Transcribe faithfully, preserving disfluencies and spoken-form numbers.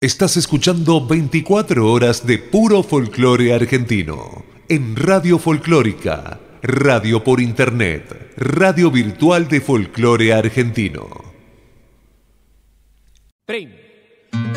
Estás escuchando veinticuatro horas de puro folclore argentino en Radio Folclórica, radio por internet, radio virtual de folclore argentino. Prim.